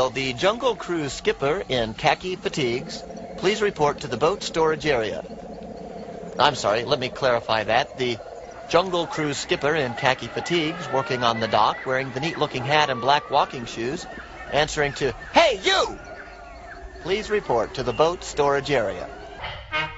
Will the Jungle Cruise skipper in khaki fatigues please report to the boat storage area? I'm sorry, let me clarify that. The Jungle Cruise skipper in khaki fatigues, working on the dock, wearing the neat-looking hat and black walking shoes, answering to, "Hey, you! Please report to the boat storage area."